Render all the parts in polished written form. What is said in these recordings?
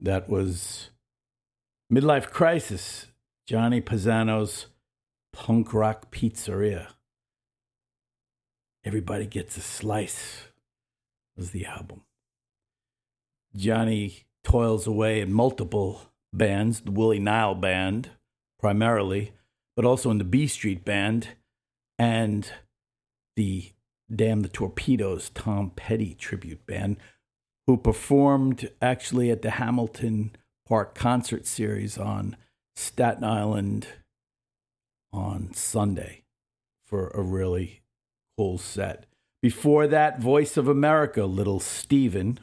That was Midlife Crisis, Johnny Pisano's Punk Rock Pizzeria. Everybody Gets a Slice was the album. Johnny toils away in multiple bands, the Willie Nile Band primarily, but also in the B Street Band and the Damn the Torpedoes, Tom Petty tribute band, who performed actually at the Hamilton Park Concert Series on Staten Island on Sunday for a really cool set. Before that, Voice of America, Little Steven.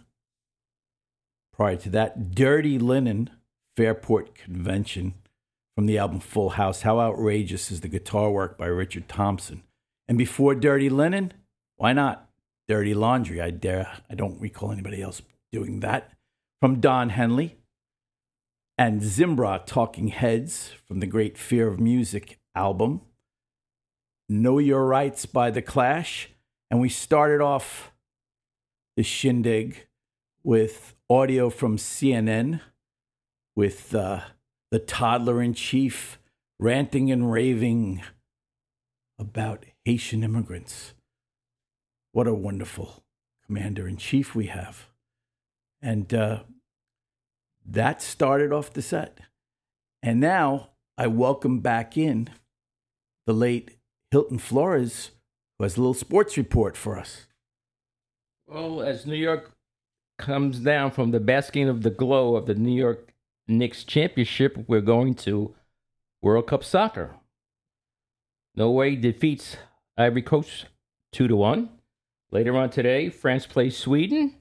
Prior to that, Dirty Linen, Fairport Convention, from the album Full House. How outrageous is the guitar work by Richard Thompson. And before Dirty Linen, why not Dirty Laundry? I don't recall anybody else doing that. From Don Henley. And Zimbra, Talking Heads, from the Great Fear of Music album. Know Your Rights by The Clash. And we started off the shindig with audio from CNN with the toddler-in-chief ranting and raving about Haitian immigrants. What a wonderful commander-in-chief we have. And that started off the set. And now I welcome back in the late Hilton Flores, who has a little sports report for us. Well, as New York comes down from the basking of the glow of the New York Knicks championship, we're going to World Cup soccer. Norway defeats Ivory Coast 2-1. Later on today, France plays Sweden.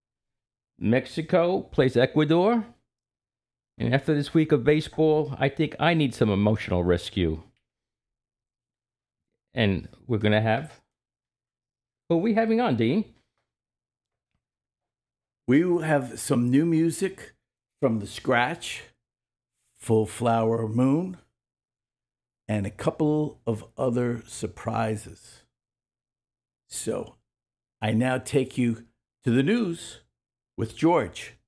Mexico plays Ecuador. And after this week of baseball, I think I need some emotional rescue. And we're going to have... Who are we having on, Dean? We will have some new music from The Scratch, Full Flower Moon, and a couple of other surprises. So, I now take you to the news with George.